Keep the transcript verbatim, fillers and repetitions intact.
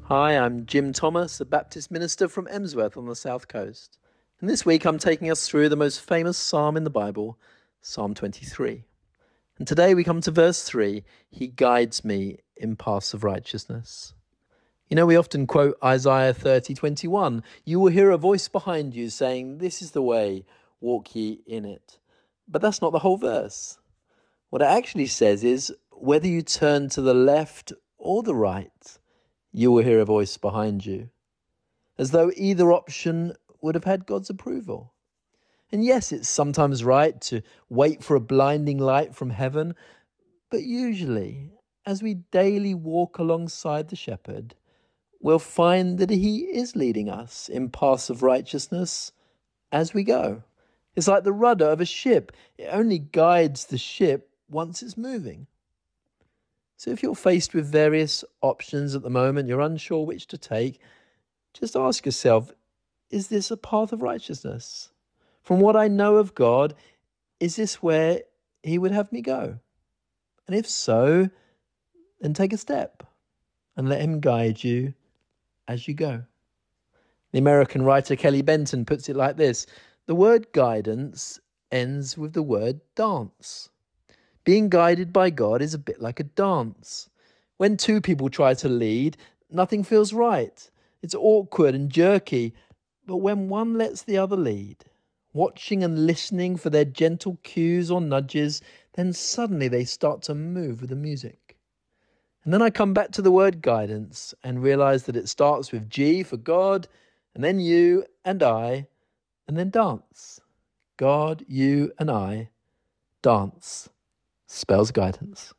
Hi, I'm Jim Thomas, a Baptist minister from Emsworth on the South Coast. And this week I'm taking us through the most famous psalm in the Bible, Psalm twenty-three. And today we come to verse three, He guides me in paths of righteousness. You know, we often quote Isaiah thirty twenty-one. You will hear a voice behind you saying, this is the way, walk ye in it. But that's not the whole verse. What it actually says is, whether you turn to the left or the right, you will hear a voice behind you, as though either option would have had God's approval. And yes, it's sometimes right to wait for a blinding light from heaven, but usually, as we daily walk alongside the shepherd, we'll find that he is leading us in paths of righteousness as we go. It's like the rudder of a ship. It only guides the ship once it's moving. So if you're faced with various options at the moment, you're unsure which to take, just ask yourself, is this a path of righteousness? From what I know of God, is this where he would have me go? And if so, then take a step and let him guide you as you go. The American writer Kelly Benton puts it like this: the word guidance ends with the word dance. Being guided by God is a bit like a dance. When two people try to lead, nothing feels right. It's awkward and jerky. But when one lets the other lead, watching and listening for their gentle cues or nudges, then suddenly they start to move with the music. And then I come back to the word guidance and realize that it starts with G for God, and then you and I, and then dance. God, you and I, dance spells guidance.